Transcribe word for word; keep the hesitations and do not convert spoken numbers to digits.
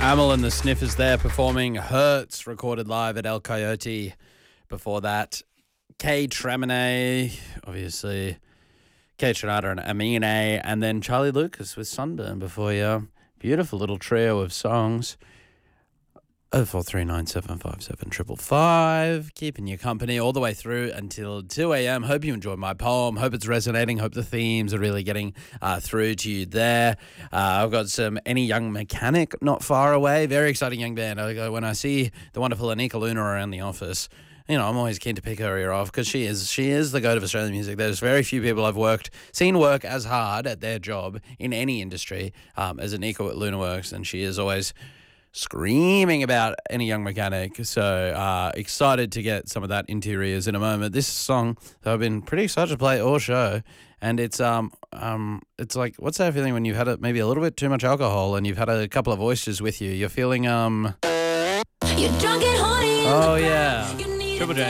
Amel and the Sniffers there performing Hurts, recorded live at El Coyote. Before that, Kay Tremine, obviously, Kay Trinata and Amine, and then Charlie Lucas with Sunburn before you. Beautiful little trio of songs. oh four three nine seven five seven five five, keeping you company all the way through until two a.m. Hope you enjoyed my poem. Hope it's resonating. Hope the themes are really getting uh, through to you there. Uh, I've got some Any Young Mechanic not far away. Very exciting young band. I, when I see the wonderful Anika Luna around the office, you know, I'm always keen to pick her ear off because she is she is the goat of Australian music. There's very few people I've worked, seen work as hard at their job in any industry um, as Anika at Luna works, and she is always screaming about Any Young Mechanic. So uh, excited to get some of that into your ears in a moment. This song that I've been pretty excited to play all show, and it's um um it's like, what's that feeling when you've had a, maybe a little bit too much alcohol and you've had a couple of oysters with you? You're feeling um. You're drunk and horny. Oh yeah, Triple J.